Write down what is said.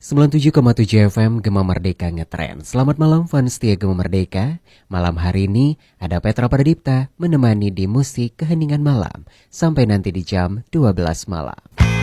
97,7 FM Gema Merdeka Ngetren. Selamat malam fans setia Gema Merdeka. Malam hari ini ada Petra Pradipta menemani di musik keheningan malam sampai nanti di jam 12 malam.